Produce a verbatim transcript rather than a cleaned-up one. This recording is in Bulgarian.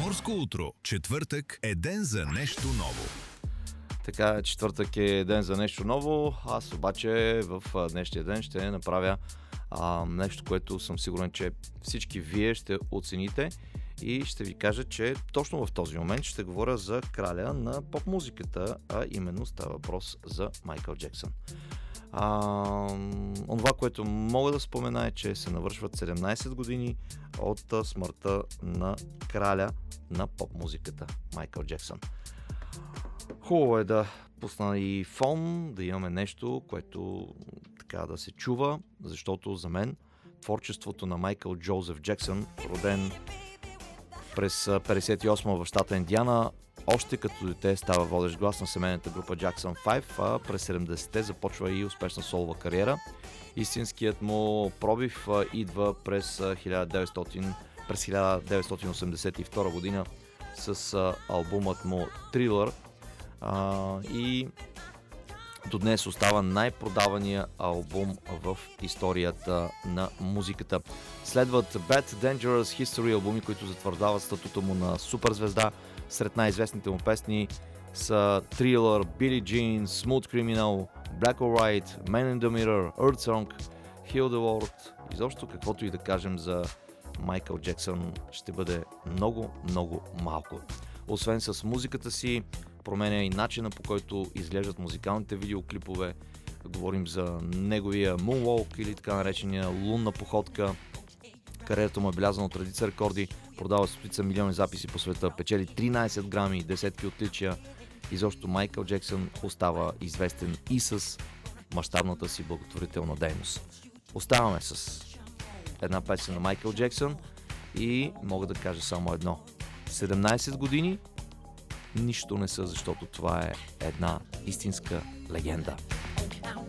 Приморско утро. Четвъртък е ден за нещо ново. Така, четвъртък е ден за нещо ново. Аз обаче в днешния ден ще направя а, нещо, което съм сигурен, че всички вие ще оцените. И ще ви кажа, че точно в този момент ще говоря за краля на поп-музиката, а именно става въпрос за Майкъл Джексън. А, онова, което мога да спомена е, че се навършват седемнайсет години от смъртта на краля на поп-музиката Майкъл Джексън. Хубаво е да пусна и фон, да имаме нещо, което така да се чува, защото за мен творчеството на Майкъл Джозеф Джексън, роден през петдесет и осма в щата Индиана, още като дете става водещ глас на семейната група Jackson пет, а през седемдесетте започва и успешна солова кариера. Истинският му пробив идва през хиляда деветстотин, през хиляда деветстотин осемдесет и втора година с албумът му Thriller, а, и до днес остава най-продавания албум в историята на музиката. Следват Bad, Dangerous, History, албуми, които затвърждават статута му на суперзвезда. Сред най-известните му песни са Thriller, Billie Jean, Smooth Criminal, Black or White, Man in the Mirror, Earth Song, Heal the World. Изобщо каквото и да кажем за Майкъл Джексън ще бъде много, много малко. Освен с музиката си, променя и начина, по който изглеждат музикалните видеоклипове. Говорим за неговия Moonwalk или така наречения лунна походка. Кариерата му е белязана от редица рекорди, продава стотица милиони записи по света, печели тринайсет грами, десетки отличия. Изобщо Майкъл Джексън остава известен и с мащабната си благотворителна дейност. Оставаме с една песен на Майкъл Джексън и мога да кажа само едно. седемнайсет години нищо не са, защото това е една истинска легенда.